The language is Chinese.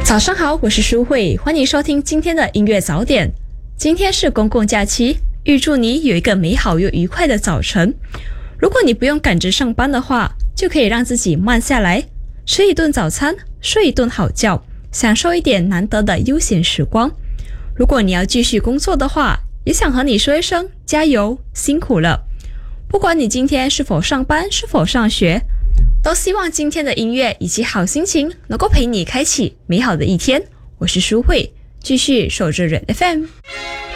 早上好，我是舒慧，欢迎收听今天的音乐早点。今天是公共假期，预祝你有一个美好又愉快的早晨。如果你不用赶着上班的话，就可以让自己慢下来，吃一顿早餐，睡一顿好觉，享受一点难得的悠闲时光。如果你要继续工作的话，也想和你说一声加油，辛苦了。不管你今天是否上班，是否上学，都希望今天的音乐以及好心情能够陪你开启美好的一天。我是舒慧，继续守着人 FM。